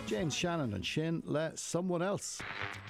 James Shannon and Shin le Someone Else.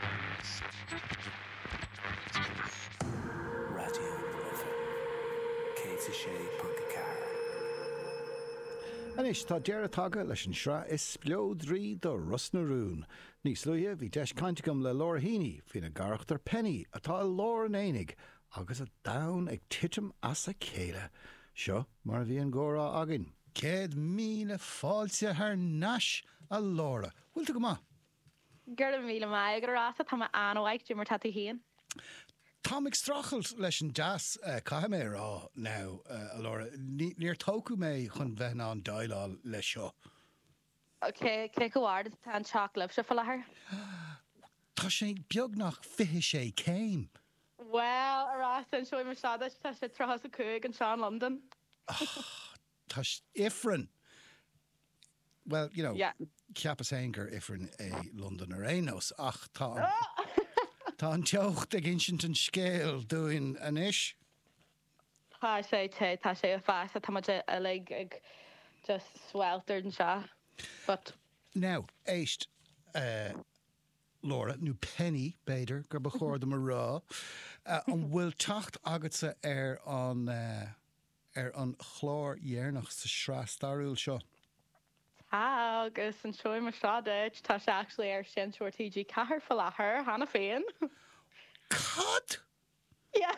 Anis tá dearad taga leis an sra is splódrí do Rusnarún. Níos luia bhí deis caintigam le Laura Heaney hí na garachtar Penny atá Laura Énig agus a dain ag titim as a céile. Seo mar bhí an gcóra agin. Céad míle fáilte ar náis a Laura. Bhfuilta go má? Gur míle mai gur rása tá anhaig dú mar tatú hían. Tá ag strachelt leis an jazz caiim mé rá now Laura. Níor tócu mé chun bheith an dailá le seo. Cé go bhhard tá an seachlah se fallthir? Tá sé beag nach fiche sé céim. Well, arás an seoim mar sada tá sé trachas a cúig an Seán London. Tá ifrin. Well, you know, Yeah. ceapas éingur ifrin é London ar énos ach tá an teocht ag insint an scéal dúin anis. Tá sé a fás a tá ag just sweltered an seo. But Now, éist Laura, nú Penny beidir gur ba chóir am a rá an bhfuil tacht agatsa ar an chlár dhéarnach sa srá starúil seo. tá agus an seoim mar sada tá sé actually ar sin TG cahar fallthir hána féin. Cad? Yeah,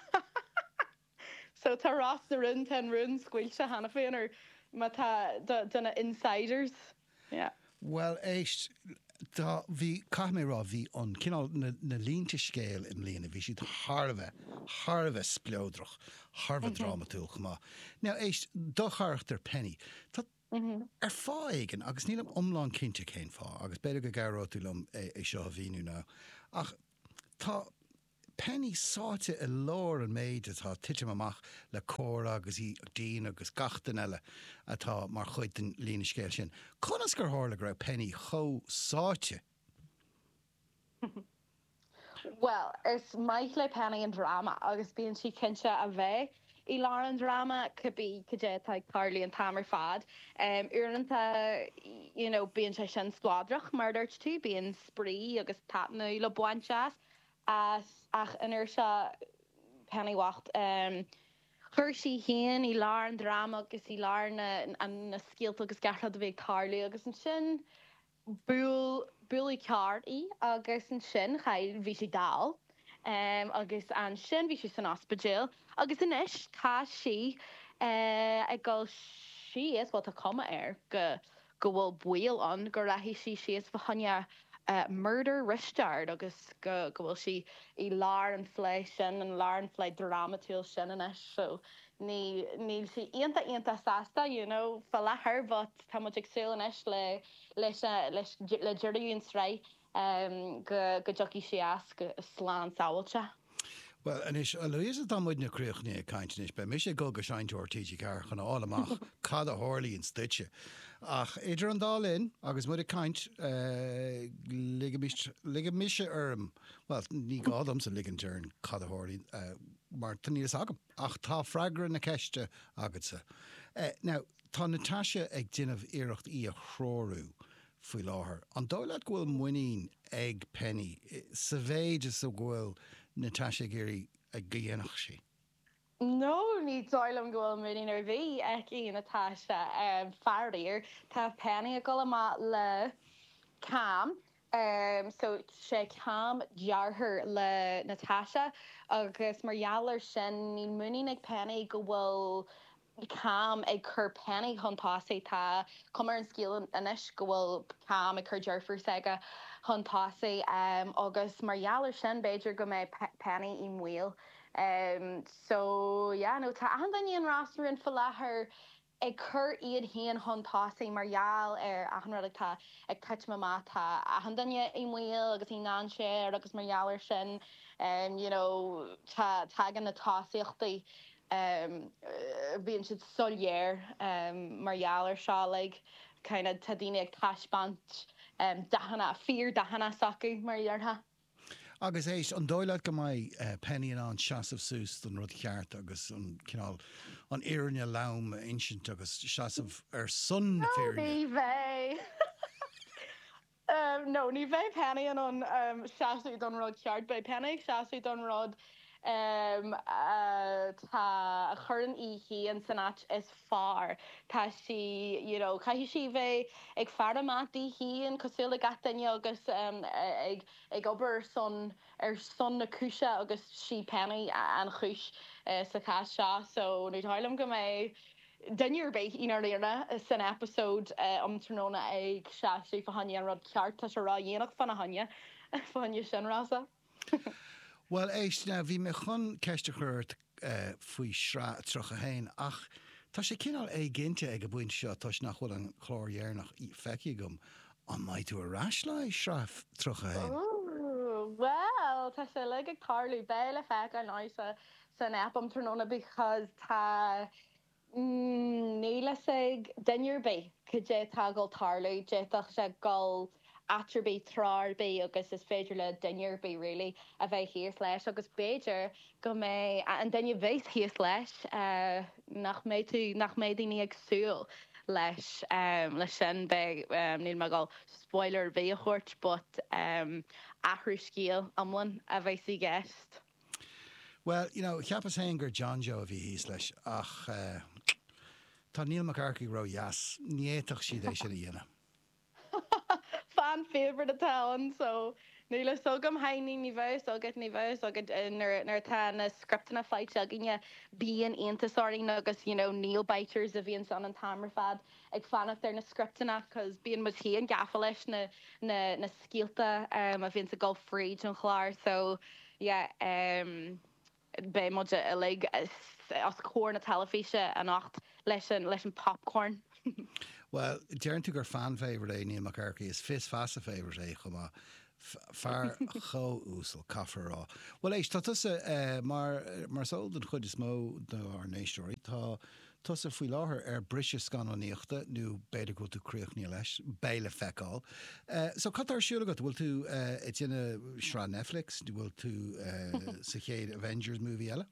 so tá rás na run 10 runs squilse hána féin ar ma tá duna insiders. Yeah. Well, éist tá bhí caithmé rá bhí an cinál na línta scéal im líana bhí siad Harveh splódrach, Harveh dramatúch má. Now, éist dochart ar Penny. Tá ar fáigen agus nílam omláin cinnte cén fá, agus beidir go garótúlam é seo a bhíú ná. Ach tá Penny sáte I lór an méid atá tiitim amach le córa agus í dín agus gachtain eile atá mar chuid den lína scéil sin. Conas gur hála go raibh Penny cho sáte? Well, is Mike le Penny and drama agus bíon si cinse a bheith I Lauren drama could be like Carly and Tamar Fad. Uranta, you know, being sin squadrach murdered too, being spree agus tatna le buanchas as ach inertia Penny wacht Hershey hien I Lauren drama agus I Lauren and na skill agus garla de big Carly agus an sin bully card agus an sin chail vi si dal. Agus an sin bhí si san ospidéal agus inis tá si ag gáil si is bhil a cuma ar go bhfuil buil an go raithí si is bhhanne murder ristard agus go bhfuil si I lár an flé sin an lár an flé dramatúil sin inis so níl si ionta sásta you know fel lethir but tá muid agsúil inis le juiríún srei go jockey si as go slán sáilte. Well, and is Louisa dámuid na cruachní caintenis be mis sé go seinintúir TG car chun áil amach cad a hálíí an stitse. Ach idir an dálinn agus mud a caint ligamise well, ní gádam sa liganturn cad a hálíí mar taníos agam. Ach tá freigra na ceiste agatsa. Now, tá Natasha ag dinmh iirecht í a chrórú faoi láthair. An dóilead go bhfuil muoín ag Penny, sa bhéid is a bhfuil Natasha géirí a ghéanach sí. No, ní dóilm go bhfuil muoín ar bhí ag í Natasha fearíir tá Penny a go le cam. So sé cam dearthair le Natasha agus margheallar sin ní muoín ag Penny go bhfuil cam ag cur Penny hontása tá cumar an scíal inis go bhfuil cam ag cur dearfar saga hontása agus margheallar sin beidir go mé Penny I mhuiil. So yeah, no tá andaíon rasúin fa láthair ag cur iad híon hontása margheall ar ahanrata ag touch mamá tá ahandaine I mhuiil agus I ná sé agus margheallar sin you know tá gan na tásaíochtaí bhíonn siad soléir margheallar seo like kind of tadine ag taispant fear dahanna sacu mar dheartha. Agus éis an dóilead go mai Penny an seasamh sús don rud cheart agus an cinál an éireanne lam insint agus seasamh ar sun na féireanne. No, ní bheith penny an seaú don rud ceart be penny seaú don rud tá churann ihí an sanat is far tá si caihí si bheith ag fear amátí hííon cosúla gatainine agus ag obair son na cúise agus si penny an chúis sa cá seo so ní tháilim go mé Dunnear beit inar léirna san episód tróna ag seaú fa hanne an rud ceart tá se rá dhéanaach fan a hanne fanne sin rása. Well éis na bhí me chun ceiste chuirt faoi srá trocha hain ach tá sé cinál é ginnte ag go buint seo tá nach chuil an chlórdhéarnach feici gom an maidid tú arás le srá trocha hain. Well, tá sé le ag tarlú béle feic an áisa san appam tróna because tá níla ag dunnear bé go dé tágal tarlú déach sé gáil attribí trár bé agus is féidir le dunnear bé rilí a bheith híos leis agus béidir go mé an dunne bhééis híos leis nach méid daoine agsúil leis leis sin be níl me gáil spoiler bé a chuirt but ahrú scíal amlan a bheith sí gist. Well, cheappas hain gur John Joe a bhí híos leis ach tá Neil McCarthy ro jas níéach siad é sin a dhéana. Fan favorite atá so níla sogam haine ní bheith agad ní bheith agad nar tá na scriptana flight a ginne bíon aontasáing agus Neil biters a bhíon san an tamar fad ag fannacht ar na scriptana cos bíon mas hí an gafa leis na scialta a bhíon sa Gulf Fríd an chláir so bé mu a le as cór na talafíe an nacht leis an popcorn. Well, dearan tú gur fan favourite é Neil McCarthy is fis fast a favourite é chumá fear cho úsal cafarrá. Well éis tá mar sóil den chud is mó ar nééisúirí tá tusa faoi láthair brise scannaíochta nó beidir go tú críochní leis béile feicáil. So catar siúla go bhfuil tú dtíine srá Netflix, bhfuil tú sa chéad Avengers movie eile?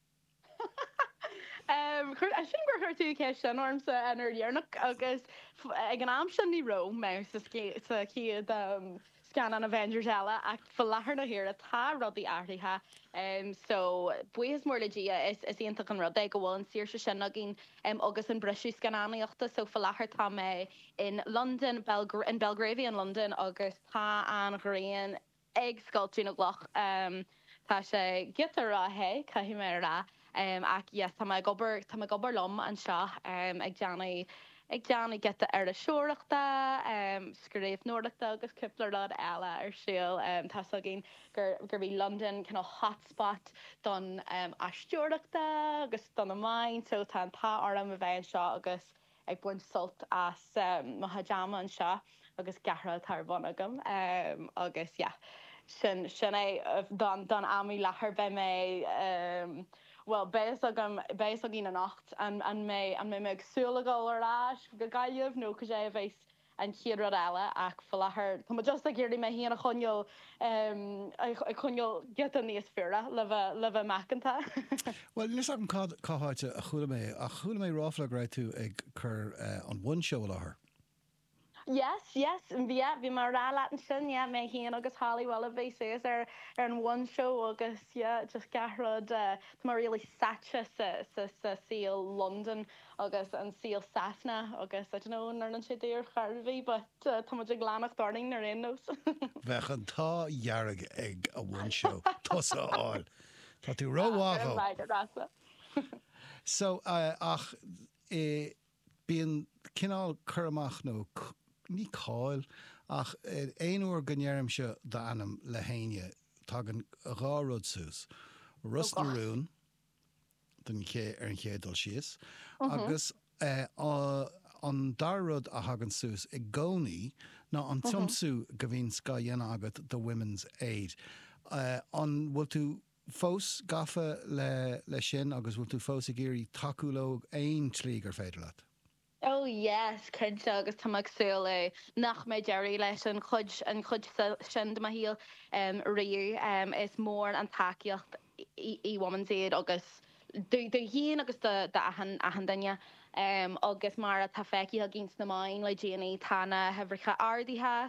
I sin gur chuirtú cé sin ormsa anar dhearnach agus ag an am sin ní ro me sa chiad scan an Avengers eile ach fa láthair na hir a tá rudaí airthaithe so buíos mór le dia is ionach an rud go bhfuil an sír se sin a gin agus an brisú scanáíochta so fa láthair tá mé in London in Belgravia in London agus tá an gréon ag sculptú na gloch tá sé gitarráthe caihí mé rá ach yes tá gobar lom an seo ag deanna geta ar a seoireachta scríomh nóirachta agus cúplarrád eile ar siúil tá gin gur bhí London kind of hotspot don aisteoireachta agus don amháin so tá orm a bheith seo agus ag buint sult as mahajama an seo agus garrad tar bhagam agus sin é don amí lethir be mé well, béis a gin an nacht an mé agsúla go arás go gaiamh nó go sé bhééis an chiad eile ach fallthir Tá just a ggéirí mé híana a chuneol get an níos fearra le bheith mecanta. Well, nis an cááite a chuúla mé ráfla raibh tú ag chur an one show láthair. Yes, bhí mar rá an sin mé híon agus Hollywood a bhí séos ar an one show agus just garrod mar really sacha sa síl London agus an síl Safna agus nar an sé dúr charbhí, but tá glánach darning ar innos. Bheith an táhearrag ag a one show tosa áil. Tá tú róháá. So ach bíon cinál churamach nó ní cáil ach éonúair gnéirm se d'anam le haine tá an gárod sús. Rustarún den ar an chédal sios agus an darrod a hagan sús I gcónaí ná an tiomsú go bhín sca dhéana agat do Women's Aid. An bhfuil tú fós gafa le sin agus bhfuil tú fós a géirí takeúlóg aon trí gur féidir leat. Oh yes, cynta agus tamagsúil nach mé Jerry leis an chud sin ma híal riú is mór an takeíocht I Women's Aid agus do híon agus de ahan daine agus mar a tá feici a gins na main le déanaí tána hefricha ardaithe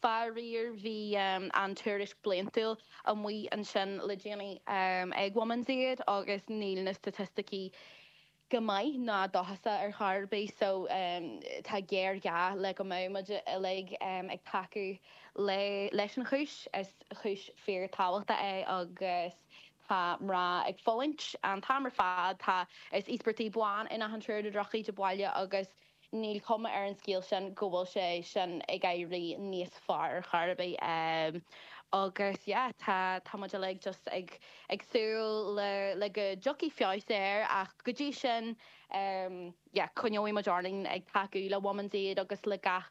fearir hí an tuairis bliantúil an mí an sin le déanaine ag womansaid agus níl na statisticí go maiid ná dohasa ar Harbé so tá géir ga le go maiid le ag taú leis an chúis is chúis fear táhachta é agus tá mrá ag fóint an tamar fad tá is íspertí buáin ina an trúir de drochaí de báile agus níl cuma ar an scéal sin go bhfuil sé sin ag éirí níos fearr ar Harbé agus tá muid le just agsúil le go jockey fiáis ach go dtí sin chuneoí mar darling ag taú le womansaid agus le gach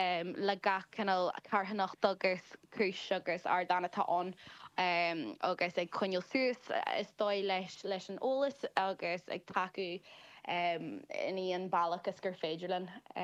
canal carhannacht agus cúis agus ar dána táón agus ag chuneil suas is dóid leis an ólas agus ag taú iníon bailach is gur féidirlinn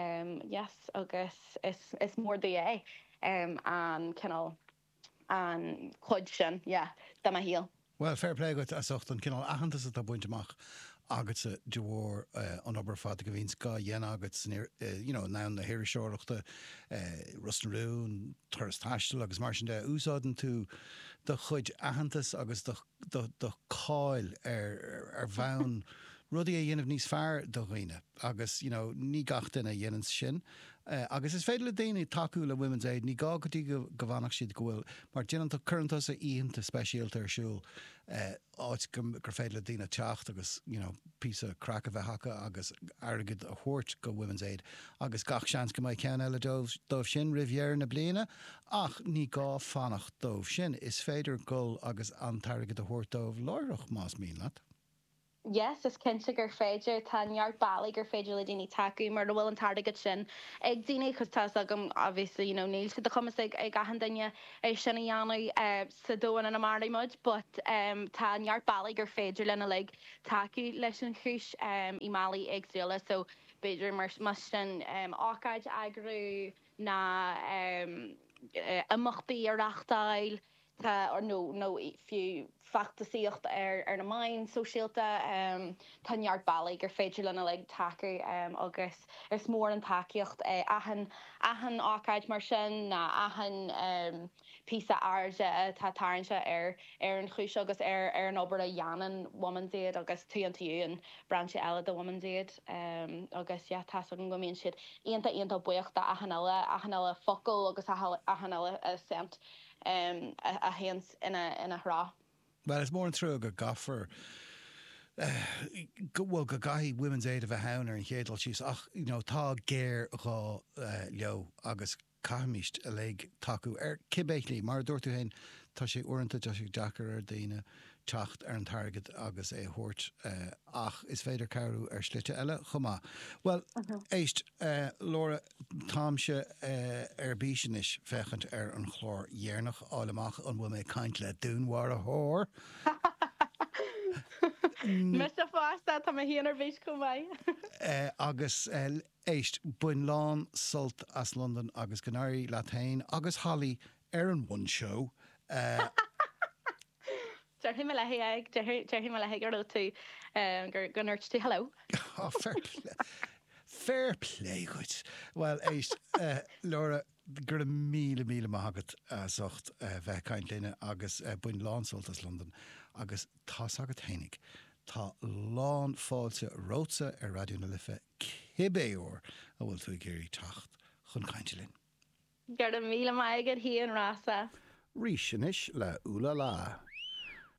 agus is mór é an canal an chuid sin dá a híal. Well, fair play go a socht an cinál ahananta a buinteach agat sa dúór an obair fád go bhín gá dhéana agat ná na hir seoireachta Rustanrún, Thuras Taistil agus mar sin de úsáidan tú do chuid ahantas agus do cáil ar bhain rudí a dhéanamh níos fearr do riine agus ní gachtain a dhéanaan sin. Agus is féidir le déanaine taú le Women's Aid, ní gá gotí go bhhanach siad gohfuil mar déananta chuantas a íonanta speisialta arsúil áit gur féidir le daoine teacht agus písa crack a bheith hacha agus agad a thuirt go Women's Aid agus gach seans go mbeidh ceann eile dómh sin rihhéar na bliana ach ní gá fannacht dómh sin is féidir gol agus an targad a thuirt dómh láireach más míle. Yes, is cinnte gur féidir táneart bailí gur féidir le daoine taú mar bhfuil an targad sin ag daoine chus tá agam obviously níl si de chumas ag gahan daine é sinna dheanú sa dóin an amaraí muid, but táneart bailí gur féidir lena le taú leis an chúis I málaí agsúla so beidir mar sin ácaid agrú na amachtaí ar achtáil or no fiú factasíocht ar na main sosiálta táneart bailí gur féidir lena le taú agus is mór an takeíocht ahan ácaid mar sin na ahan písa airde tá tarintse ar an chúis agus ar an obair a dhéanaan Women's Aid agus TNTU an branche eile de Women's Aid agus tá an go míonn siad ionanta buíochta ahan eile focail agus ahan eile cent a héans ina hrá. Well, it's more an trú go gaffer go gaithí Women's Aid a bheith hanar an chéadal síos ach tá géir rá leo agus caiimiist a le taú ar cibéichlí mar dúirtú hain tá sé uanta de sé Jackar ar daine teacht ar an targad agus é thuirt ach is féidir carú ar slite eile chumá. Well, éist Laura táimse ar bíisinis fechant ar an chlór dhéarnach álamach an bhfuil mé caint le dúnhhar a thór. Mis a fásta tá híanaar bhís go bhaid. Agus éist buin lán sult as London agus Gnáirí Latain agus Holly ar an one show. Him le ag him le gur tú gur nurt tú hello. Fair play good. Well, éist Laura gur míle maigad socht bheith caint léine agus buin lánsolt as London agus tá sagad hénig. Tá lán fáilte rósa ar radio na lifa cibéor a bhfuil tú géirí tacht chun cainte linn. Gur míle maigad hí an rasa. Ríisinis le úla lá.